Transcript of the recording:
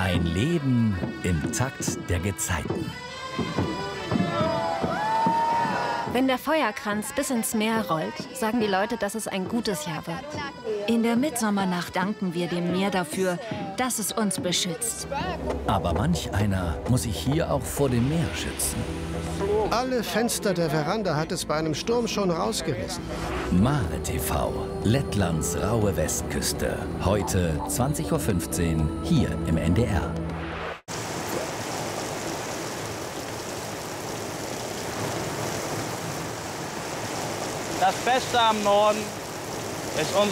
Ein Leben im Takt der Gezeiten. Wenn der Feuerkranz bis ins Meer rollt, sagen die Leute, dass es ein gutes Jahr wird. In der Mitsommernacht danken wir dem Meer dafür, dass es uns beschützt. Aber manch einer muss sich hier auch vor dem Meer schützen. Alle Fenster der Veranda hat es bei einem Sturm schon rausgerissen. Mare TV, Lettlands raue Westküste. Heute 20:15 Uhr hier im NDR. Das Beste am Norden ist unser